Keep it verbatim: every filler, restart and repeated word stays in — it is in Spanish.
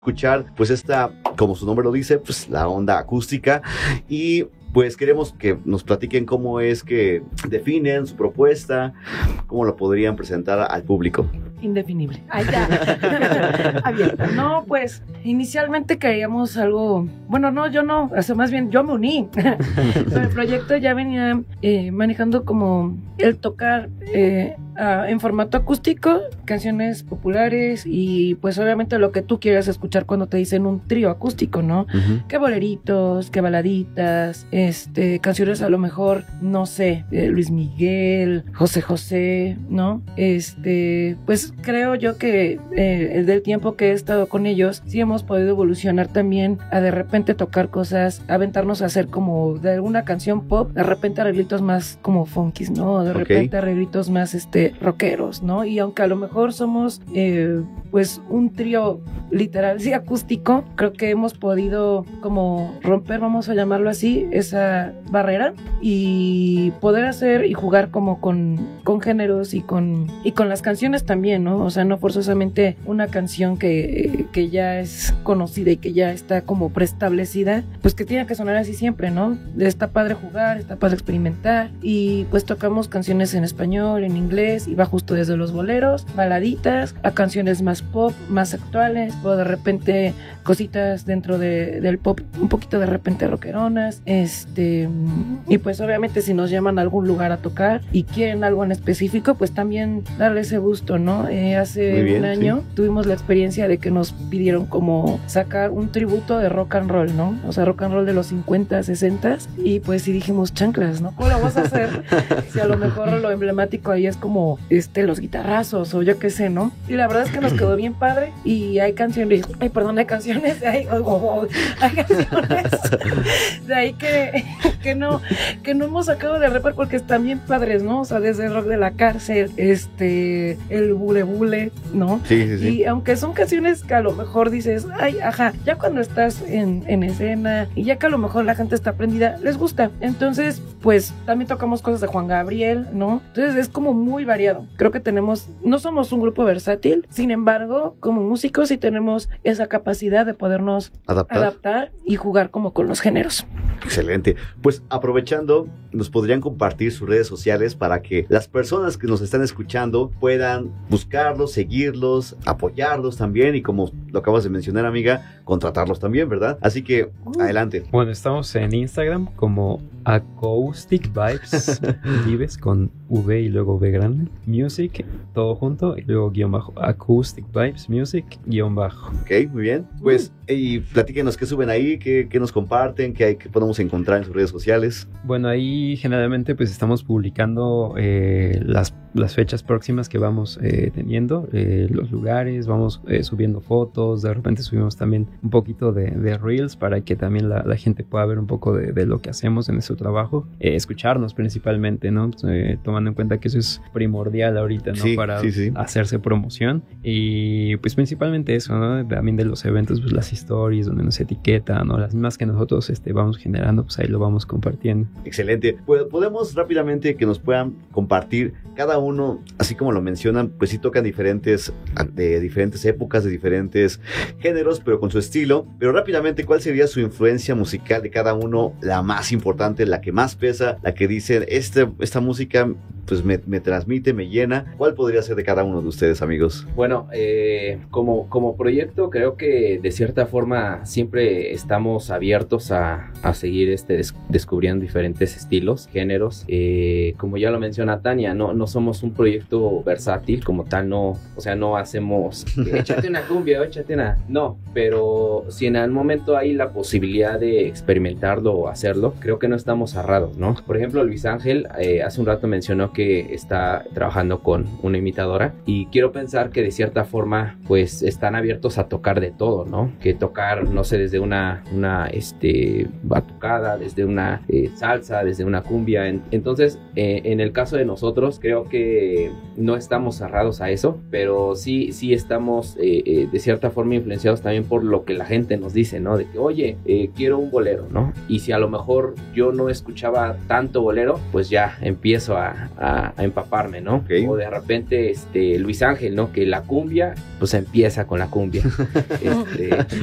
escuchar pues esta, como su nombre lo dice, pues la onda acústica, y pues queremos que nos platiquen cómo es que definen su propuesta, cómo lo podrían presentar al público. Indefinible. Ahí ya. Abierta. No, pues inicialmente queríamos algo. Bueno, no, yo no. O sea, más bien yo me uní. Pero el proyecto ya venía eh, manejando como el tocar eh, a, en formato acústico, canciones populares y pues obviamente lo que tú quieras escuchar cuando te dicen un trío acústico, ¿no? Uh-huh. Que boleritos, que baladitas, este, canciones a lo mejor, no sé, eh, Luis Miguel, José José, ¿no? Este, pues creo yo que eh, del tiempo que he estado con ellos, sí hemos podido evolucionar también a de repente tocar cosas, aventarnos a hacer como de alguna canción pop, de repente arreglitos más como funkis, ¿no? De repente okay. arreglitos más este rockeros, ¿no? Y aunque a lo mejor somos eh, pues un trío literal, sí acústico, creo que hemos podido como romper, vamos a llamarlo así, esa barrera y poder hacer y jugar como con, con géneros y con, y con las canciones también, ¿no? O sea, no forzosamente una canción que, que ya es conocida y que ya está como preestablecida, pues que tiene que sonar así siempre, ¿no? Está padre jugar, está padre experimentar y pues tocamos canciones en español, en inglés y va justo desde los boleros, baladitas, a canciones más pop, más actuales o de repente cositas dentro de, del pop, un poquito de repente rockeronas, este, y pues obviamente si nos llaman a algún lugar a tocar y quieren algo en específico, pues también darle ese gusto, ¿no? Eh, hace bien, un año sí. tuvimos la experiencia de que nos pidieron como sacar un tributo de rock and roll, ¿no? O sea, rock and roll de los cincuenta, sesenta y pues sí dijimos chanclas, ¿no? ¿Cómo lo vas a hacer? Si a lo mejor lo emblemático ahí es como este, los guitarrazos o yo qué sé, ¿no? Y la verdad es que nos quedó bien padre y hay canciones, ay, perdón, hay canciones, hay, oh, oh, oh, hay canciones de ahí que, que no que no hemos sacado de rapper porque están bien padres, ¿no? O sea, desde el rock de la cárcel, este, el bule bule, ¿no? Sí, sí, sí. Y aunque son canciones que a lo mejor dices, ay, ajá, ya cuando estás en, en escena y ya que a lo mejor la gente está prendida, les gusta. Entonces, pues también tocamos cosas de Juan Gabriel, ¿no? Entonces es como muy variado. Creo que tenemos, no somos un grupo versátil, sin embargo, como músicos sí tenemos esa capacidad de podernos adaptar, adaptar y jugar como con los géneros. Excelente. Pues aprovechando, nos podrían compartir sus redes sociales para que las personas que nos están escuchando puedan buscarlos, seguirlos, apoyarlos también y como lo acabas de mencionar, amiga, contratarlos también, ¿verdad? Así que, uh. adelante. Bueno, estamos en Instagram como Acoustic Vibes Vives con V y luego V grande, Music, todo junto y luego guión bajo, Acoustic Vibes Music, guión bajo. Ok, muy bien. Pues, uh. y platíquenos qué suben ahí, qué, qué nos comparten, qué, hay, qué podemos encontrar en sus redes sociales. Bueno, ahí generalmente pues estamos publicando eh, las, las fechas próximas que vamos eh, teniendo, eh, los lugares, vamos eh, subiendo fotos, de repente subimos también un poquito de, de reels para que también la, la gente pueda ver un poco de, de lo que hacemos en nuestro trabajo, eh, escucharnos principalmente, ¿no? Eh, tomando en cuenta que eso es primordial ahorita, ¿no? Sí, para sí, sí. hacerse promoción y pues principalmente eso, ¿no? También de los eventos, pues las stories donde nos etiquetan, ¿no? Las mismas que nosotros este, vamos generando, pues ahí lo vamos compartiendo. Excelente. Pues podemos rápidamente que nos puedan compartir cada uno, así como lo mencionan, pues sí tocan diferentes, de diferentes épocas, de diferentes géneros, pero con su estilo. Pero rápidamente, ¿cuál sería su influencia musical de cada uno? La más importante, la que más pesa, la que dicen, este, esta música pues me, me transmite, me llena. ¿Cuál podría ser de cada uno de ustedes, amigos? Bueno, eh, como, como proyecto creo que de cierta forma siempre estamos abiertos a, a seguir este, des, descubriendo diferentes estilos, géneros. Eh, como ya lo menciona Tania, no, no somos un proyecto versátil como tal, no, o sea, no hacemos échate una cumbia, échate una... No, pero si en algún momento hay la posibilidad de experimentarlo o hacerlo, creo que no estamos cerrados, ¿no? Por ejemplo, Luis Ángel eh, hace un rato mencionó que está trabajando con una imitadora y quiero pensar que de cierta forma pues están abiertos a tocar de todo, ¿no? Que tocar, no sé, desde una, una este, batucada, desde una eh, salsa, desde una cumbia. En, entonces, eh, en el caso de nosotros, creo que no estamos cerrados a eso, pero sí, sí estamos eh, eh, de cierta forma influenciados también por lo que la gente nos dice, ¿no? De que, oye, eh, quiero un bolero, ¿no? Y si a lo mejor yo no escuchaba tanto bolero, pues ya empiezo a, a, a empaparme, ¿no? Okay. O de repente, este, Luis Ángel, ¿no? Que la cumbia, pues empieza con la cumbia. este,